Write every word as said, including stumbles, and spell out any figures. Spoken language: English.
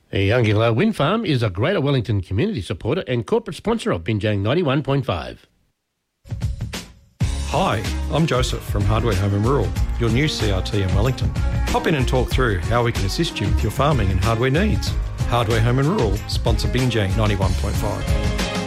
Youngilla Wind Farm is a Greater Wellington community supporter and corporate sponsor of Binjang ninety-one point five. Hi, I'm Joseph from Hardware Home and Rural, your new C R T in Wellington. Hop in and talk through how we can assist you with your farming and hardware needs. Hardware Home and Rural, sponsor Binjang ninety-one point five.